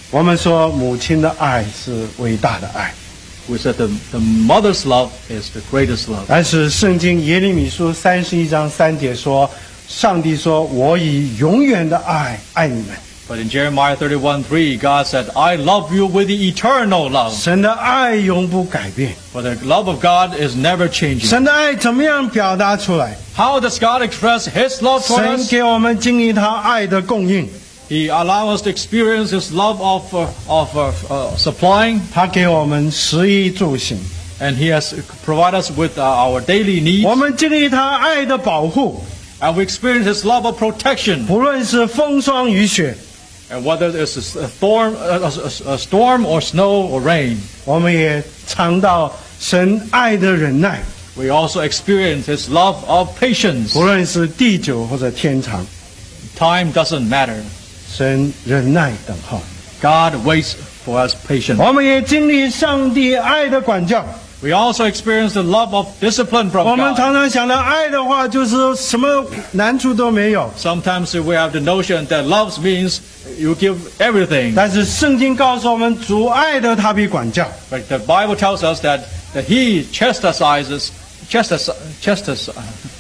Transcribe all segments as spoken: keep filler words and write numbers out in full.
我们说母亲的爱是伟大的爱， We said the, the mother's love is the greatest love. 但是圣经耶利米书三十一章三节说，上帝说：“我以永远的爱爱你们。” But in Jeremiah thirty-one three, God said, I love you with the eternal love. 神的爱永不改变。 For the love of God is never changing. 神的爱怎么样表达出来？ How does God express His love toward 神 us? 给我们经历他爱的供应， He allows us to experience His love of, uh, of uh, uh, supplying, 他给我们食衣住行， and He has provided us with uh, our daily needs. 我们经历他爱的保护， And we experience His love of protection. 不论是风霜雨雪， And whether it's a storm, a, a, a storm or snow or rain, 我们也尝到神爱的忍耐， we also experience His love of patience. 不论是地久或者天长， Time doesn't matter. 神忍耐等候。 God waits for us patiently. 我们也经历上帝爱的管教。 We also experience the love of discipline 我 from 们 God. 常常想到爱的话，就是什么难处都没有。 Sometimes we have the notion that love means you give everything. 但是圣经告诉我们，主爱的他必管教。 But the Bible tells us that, that He chastises, chastises, chastises,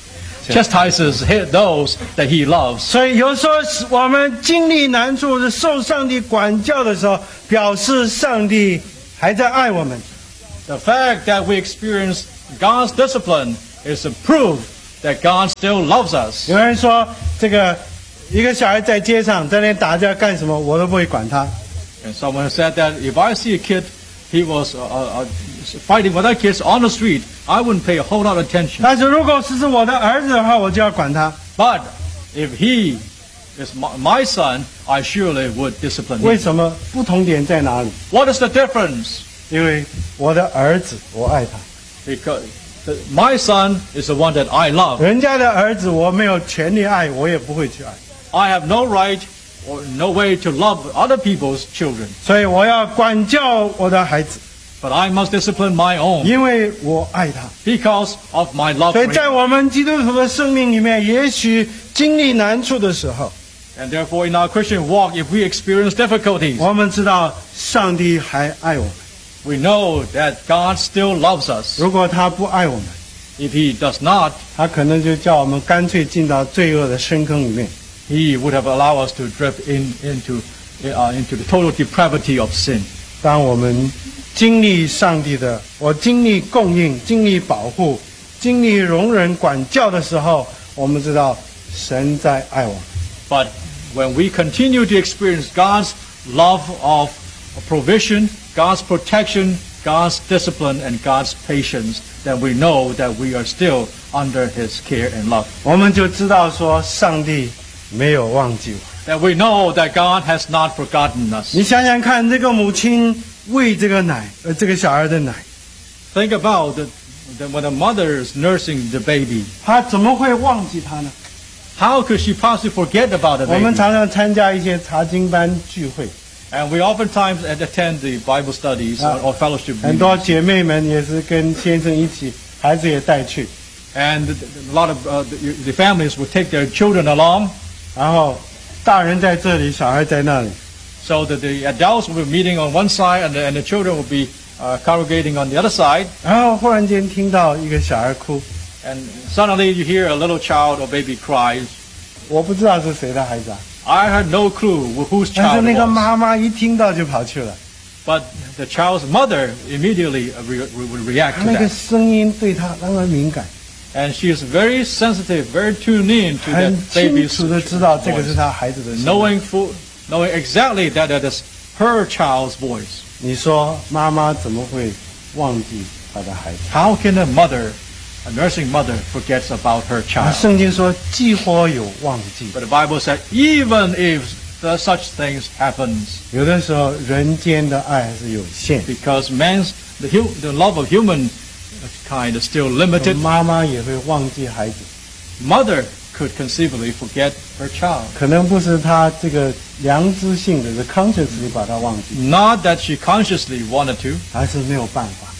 chastises those that He loves. 所以有时候我们经历难处、受上帝管教的时候，表示上帝还在爱我们。 The fact that we experience God's discipline is a proof that God still loves us. 有人说，这个一个小孩在街上在那打架干什么，我都不会管他。 And someone said that if I see a kid, he was uh, uh, fighting with other kids on the street, I wouldn't pay a whole lot of attention. 但是如果是我的儿子的话，我就要管他。 But if he is my, my son, I surely would discipline 为 him. 什么？不同点在哪里？ What is the difference? 因为我的儿子，我爱他； Because the, my son is the one that I love. 人家的儿子，我没有权利爱，我也不会去爱。 I have no right or no way to love other people's children. 所以我要管教我的孩子， But I must discipline my own 因为我爱他。 because of my love 所以 for 在 him. 我们基督徒的生命里面，也许经历难处的时候， And therefore in our Christian walk, if we experience difficulties, 我们知道上帝还爱我们。 we know that God still loves us. 如果他不爱我们， If He does not, 他可能就叫我们干脆进到罪恶的深坑里面。 He would have allowed us to drift in, into, uh, into the total depravity of sin. 当我们经历上帝的，我经历供应、经历保护、经历容忍、管教的时候，我们知道神在爱我们。 But when we continue to experience God's love of provision, God's protection, God's discipline, and God's patience, then we know that we are still under His care and love. 我们就知道说，上帝没有忘记我。 That we know that God has not forgotten us. 你想想看，这个母亲喂这个奶，呃，这个小孩的奶， Think about the, the, when the mother is nursing the baby. 她怎么会忘记他呢？ How could she possibly forget about the 我们 baby? 常常参加一些查经班聚会， And we oftentimes attend the Bible studies or, or fellowship 很多 meetings. 姐妹们也是跟先生一起，孩子也带去， And a lot of uh, the, the families would take their children along, 然后大人在这里，小孩在那里。 so that the adults will be meeting on one side and the, and the children will be uh, congregating on the other side. 然后忽然间听到一个小孩哭， And suddenly you hear a little child or baby cries. 我不知道是谁的孩子啊， I had no clue whose 但是 child 那 it 个 was. 妈妈一听到就跑去了， But the child's mother immediately uh, re- would react 她 to 那个 that. 声音对她当然敏感， And she is very sensitive, very tuned in to 很 that 清 baby's 楚的知道这个 voice. 是她孩子的声音。 Knowing, full, knowing exactly that that is her child's voice. 你说妈妈怎么会忘记她的孩子？ How can a mother, a nursing mother, forgets about her 而 child? 圣经说，既或有忘记， But the Bible said, even if the, such things happens, 有的时候人间的爱还是有限， because man's the, hu- the love of humankind is still limited, 妈妈也会忘记孩子， mother could conceivably forget her child. 可能不是她这个良知性的，是 consciously 把她忘记， Not that she consciously wanted to, 还是没有办法。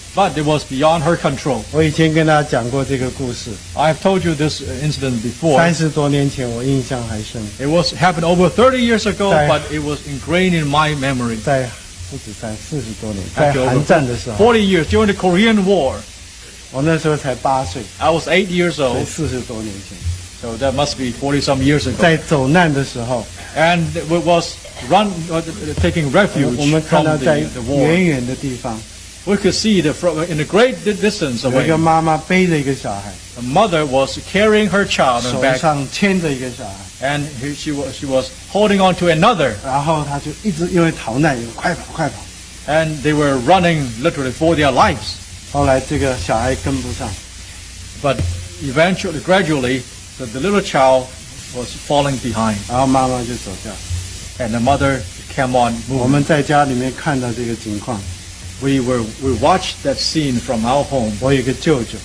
but it was beyond her control. 我以前跟大家讲过这个故事， I've told you this incident before. 三十多年前我印象还深， It was happened over thirty years ago, 在- but it was ingrained in my memory. 在不止三四十多年，在 After 韩 over 战的时候， forty years during the Korean War, 我那时候才八岁， I was eight years 所以 old, 四十多年前， so that must be forty some years ago. 在走难的时候， And it was run uh, taking 我 refuge 我们看 from 到在 the, the 远 war. 远的地方， We could see the from, in a great di- distance 有一 away. 个妈妈背着一个小孩， The mother was carrying her child on 手 her back, 上牵着一个小孩， and he, she was she was holding on to another, 然后他就一直因为逃难，有快跑快跑。 and they were running literally for their lives. 后来这个小孩跟不上， But eventually, gradually, the, the little child was falling behind, 然后妈妈就走掉。 and the mother came on 我 moving. 们在家里面看到这个情况， We were we watched that scene from our home. 我有一个舅舅，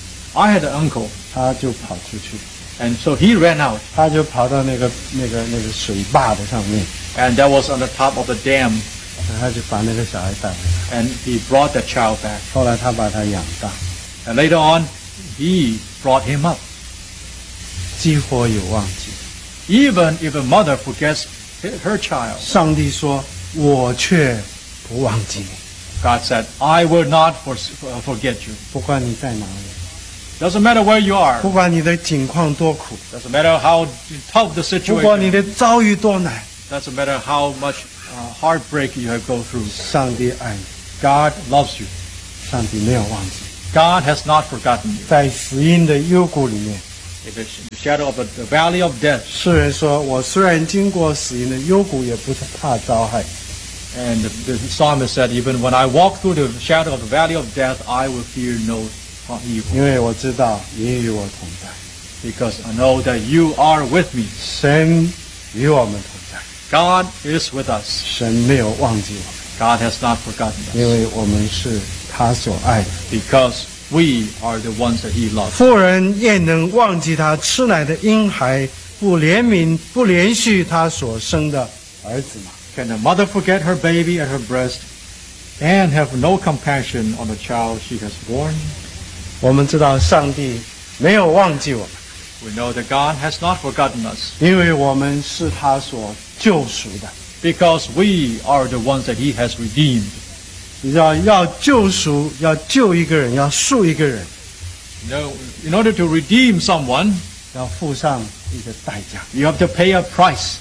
I had an uncle, 他就跑出去， and so he ran out, 他就跑到那个那个那个水坝的上面， and that was on the top of the dam, 他就把那个小孩带回来。 and he brought that child back. 后来他把他养大， And later on, he brought him up. 几乎有忘记。 Even if a mother forgets her her child, 上帝说：“我却不忘记你， God said, I will not for, uh, forget you. 不管你在哪里， Doesn't matter where you are. 不管你的境况多苦， Doesn't matter how tough the 不管你 situation. 的遭遇多难， Doesn't matter how much uh, heartbreak you have go through. 上帝爱你， God loves you. 上帝没有忘记。 God has not forgotten you. 在死荫的幽谷里面， In the shadow of the the valley of death, 诗人说：“我虽然经过死荫的幽谷，也不是怕遭害， and the, the psalmist said, even when I walk through the shadow of the valley of death, I will fear no evil, 因为我知道你与我同在， because I know that you are with me. 神与我们同在， God is with us. 神没有忘记我们， God has not forgotten 因 us, 为我们是他所爱的。 because we are the ones that He loves. 妇人焉能忘记她吃奶的婴孩，不怜悯、不连续她所生的儿子吗？” Can a mother forget her baby at her breast and have no compassion on the child she has born? 我们知道上帝没有忘记我们， We know that God has not forgotten us, 因为我们是他所救赎的。 because we are the ones that He has redeemed. 你知道，要救赎，要救一个人，要赎一个人， You know, in order to redeem someone, 要付上一个代价。 you have to pay a price.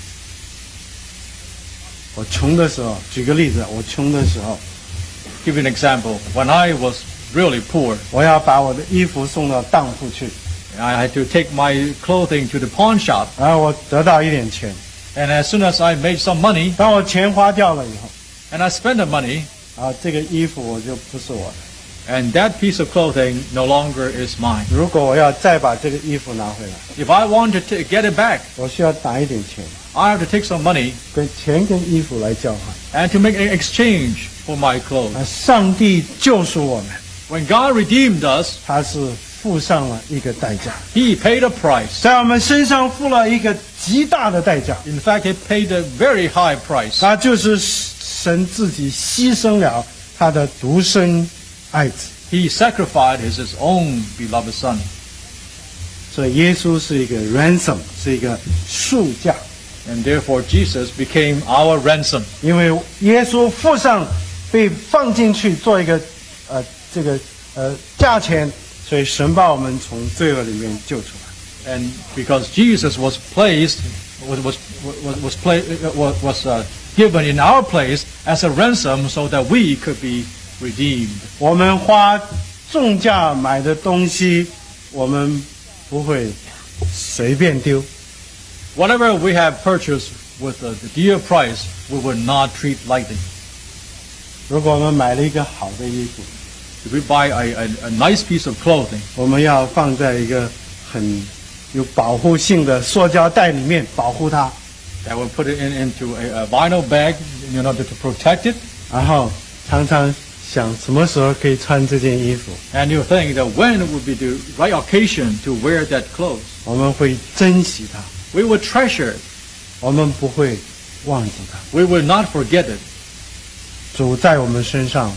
我穷的时候，举个例子，我穷的时候， Give you an example. When I was really poor, 我要把我的衣服送到当铺去， I had to take my clothing to the pawn shop, 然后我得到一点錢， and as soon as I made some money 当我錢花掉了以後， and I spent the money, 然后这个衣服我就不是我的。 and that piece of clothing no longer is mine. 如果我要再把这个衣服拿回来， If I want to t- get it back, 我需要打一点钱， I have to take some money 跟钱跟衣服来交换。 and to make an exchange for my clothes. 那上帝救赎我们， When God redeemed us, 他是付上了一个代价， He paid a price. 在我们身上付了一个极大的代价， In fact, He paid a very high price. 那就是神自己牺牲了他的独生爱子。 He sacrificed His own beloved Son. 所以耶稣是一个 ransom， 是一个赎价， And therefore Jesus became our ransom. 因为耶稣付上被放进去做一个呃这个呃价钱，所以神把我们从罪恶里面救出来。 And because Jesus was placed, was was was was, play, was, was uh, given in our place as a ransom, so that we could be redeemed. 我们花重价买的东西，我们不会随便丢。 Whatever we have purchased with a dear price, we will not treat lightly. 如果我们买了一个好的衣服， If we buy a, a, a nice piece of clothing, 我们要放在一个很有保护性的塑胶袋里面保护它， that will put it in, into a, a vinyl bag in order to protect it. 然后常常想什么时候可以穿这件衣服， And you think that when would be the right occasion to wear that clothes, 我们会珍惜它， we will treasure it. 我们不会忘记它。 We will not forget it. 主在我们身上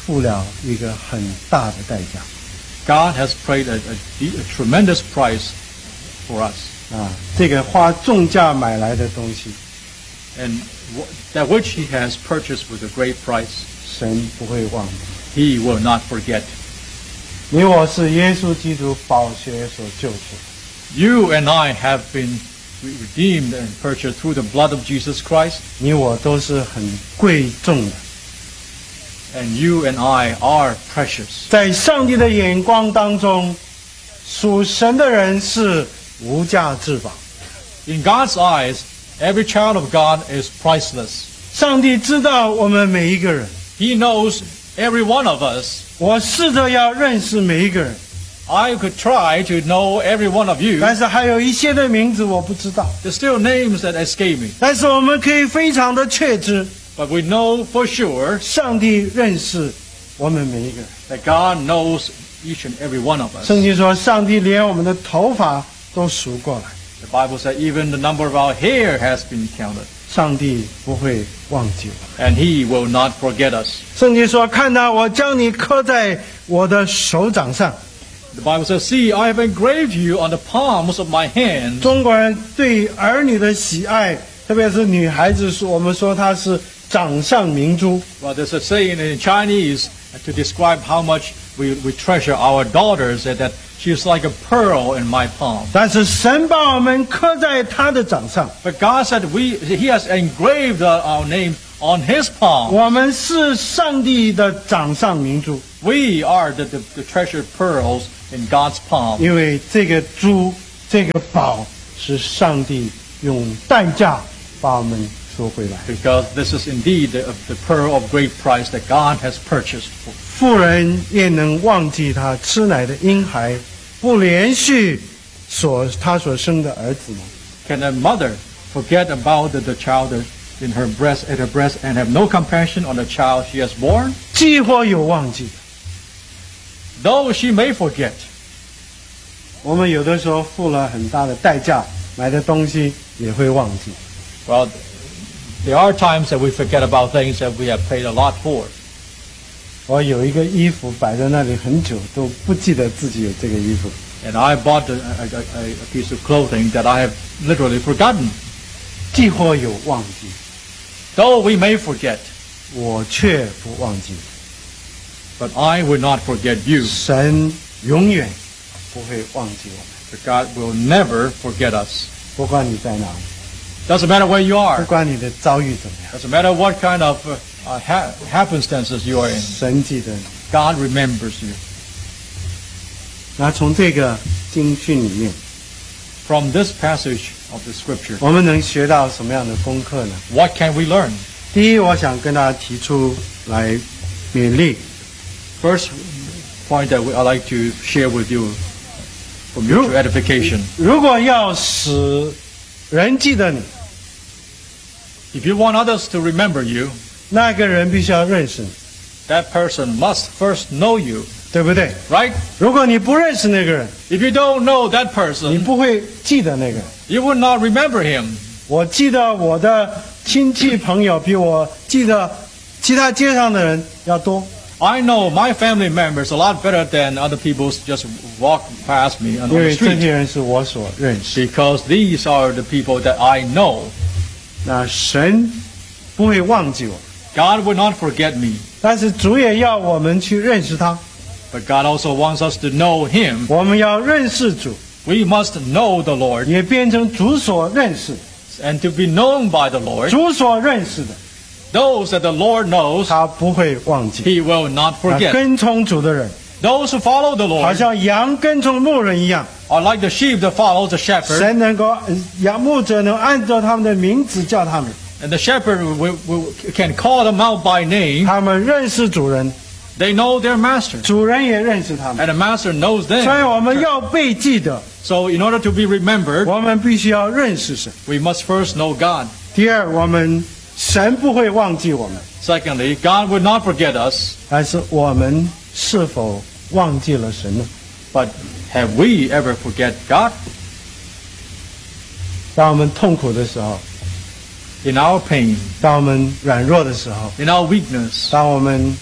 付了一个很大的代价 God has paid a, a, a tremendous price for us. 啊！这个花重价买来的东西， And that which he has purchased with a great price, 神不会忘记。 he will not forget. 你我是耶稣基督宝血所救赎， You and I have been redeemed and purchased through the blood of Jesus Christ, 你我都是很贵重的， and you and I are precious. 在上帝的眼光当中，属神的人是无价之宝。 In God's eyes, every child of God is priceless. 上帝知道我们每一个人， He knows every one of us. 我试着要认识每一个人， I could try to know every one of you. 但是还有一些的名字我不知道。 There's still names that escape me. 但是我们可以非常的确知， But we know for sure 上帝认识我们每一个人。 that God knows each and every one of us. 圣经说，上帝连我们的头发都数过来， The Bible says even the number of our hair has been counted. 上帝不会忘记我们。 And He will not forget us. 圣经说：“看哪，我将你刻在我的手掌上。 The Bible says, See, I have engraved you on the palms of my hands. ” 中国人对儿女的喜爱，特别是女孩子说，我们说她是掌上明珠。 Well, there's a saying in Chinese to describe how much we, we treasure our daughters, that, that she's like a pearl in my palm. 但是神把我们刻在他的掌上， But God said we, He has engraved our name on His palm. 我们是上帝的掌上明珠， We are the, the, the treasured pearls in God's palm. 因为这个珠、这个宝是上帝用代价把我们赎回来。 Because this is indeed the, the pearl of great price that God has purchased. 妇人也能忘记她吃奶的婴孩，不连续所她所生的儿子吗？ Can a mother forget about the, the child in her breast, at her breast, and have no compassion on the child she has born? 既或有忘记， Though she may forget. 我们有的时候付了很大的代价买的东西也会忘记。 Well, there are times that we forget about things that we have paid a lot for. 我有一个衣服摆在那里很久，都不记得自己有这个衣服。 And I bought a, a, a, a piece of clothing that I have literally forgotten. 既或有忘记， Though we may forget, 我却不忘记。 but I will not forget you. 神永远不会忘记我们， But God will never forget us. 不管你在哪里， Doesn't matter where you 不 are. 管你的遭遇怎么样， Doesn't matter what kind of uh, uh, ha- happenstances you are in. 神记得你。 God remembers you. 那从这个经训里面， From this passage of the scripture, 我们能学到什么样的功课呢？ what can we learn? 第一，我想跟大家提出来勉励。 First point that we, I'd like to share with you for mutual edification. 如果要使人记得你， If you want others to remember you, 那个人必须要认识你， that person must first know you, 对不对？ right? 如果你不认识那个人， If you don't know that 你 person, 不会记得那个人。 you will not remember him. 我记得我的亲戚朋友比我记得其他街上的人要多， I know my family members a lot better than other people just walk past me on 因 the 为这些 street. 人是我所认识。 Because these are the people that I know. 那神不会忘记我， God will not forget me. 但是主也要我们去认识他， But God also wants us to know Him. 我们要认识主， We must know the Lord 也变成主所认识， and to be known by the Lord. 主所认识的， Those that the Lord knows, 他不会忘记。 He will not 那 forget. 跟从主的人， Those who follow the 好 Lord 像羊跟从牧人一样， are like the sheep that follow the shepherd, 神能够羊牧者能按照他们的名字叫他们， and the shepherd will, will, can call them out by name. 他们认识主人， They know their master, 主人也认识他们。 and the master knows 所以 them. 我们要被记得， So in order to be remembered, 我们必须要认识神。 we must first know God. 第二，我们神不会忘记我们， Secondly, God will not forget us, 但是我们是否忘记了神呢？ but have we ever forget God? 当我们痛苦的时候， In our pain, 当我们软弱的时候， in our weakness, 当我们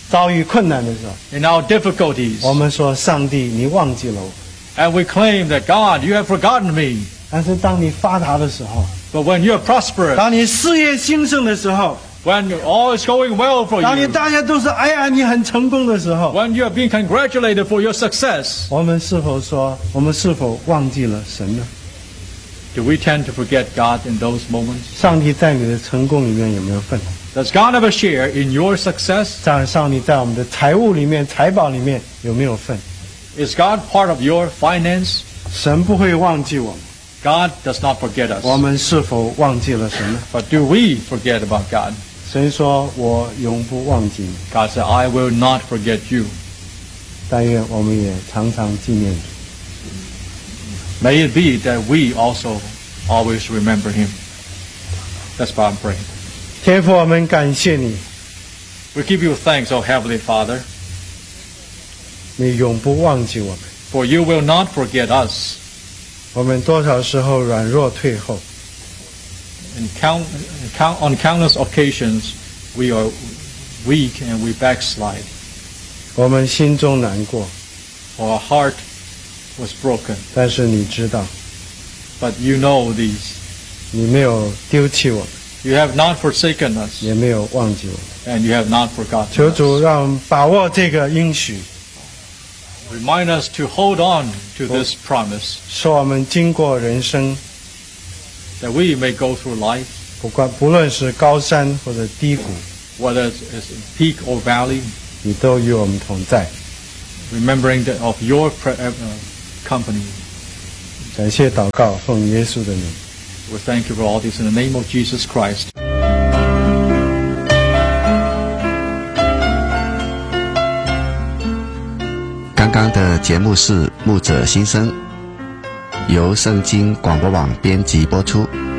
遭遇困难的时候， in our difficulties. 我们说上帝你忘记了我。 And we claim that, God, you have forgotten me. 但是当你发达的时候， But when you're prosperous, 当你事业兴盛的时候， when all is going well for 当你 you, 大家都是哎呀你很成功的时候， when you are being congratulated for your success, 我们是否说我们是否忘记了神呢？ do we tend to forget God in those moments? 上帝在你的成功里面有没有份？ Does God have a share in your success? 在上帝在我们的财务里面、财宝里面有没有份？ Is God part of your finance? 神不会忘记我们， God does not forget us. 我们是否忘记了神呢？ But do we forget about God? 神说：“我永不忘记你。 God said, I will not forget you. ” 但愿我们也常常纪念主。 May it be that we also always remember him. Let's bow and pray. 天父，我们感谢你， We give you thanks, O Heavenly Father, 你永不忘记我们。 for you will not forget us. 我们多少时候软弱退后， In count, count, on countless occasions, we are weak and we backslide. 我们心中难过， Our heart was broken. 但是你知道， But you know these. 你没有丢弃我们， You have not forsaken us, 也没有忘记我们。 and you have not forgotten 求主 us. 让我们把握这个应许， Remind us to hold on to this promise, 使我们经过人生， that we may go through life, 不管不论是高山或者低谷， whether it's peak or valley, 你都与我们同在。 remembering that of your pre- uh, company. 感谢祷告，奉耶稣的名。 We thank you for all this in the name of Jesus Christ. 刚刚的节目是牧者心声，由圣经广播网编辑播出。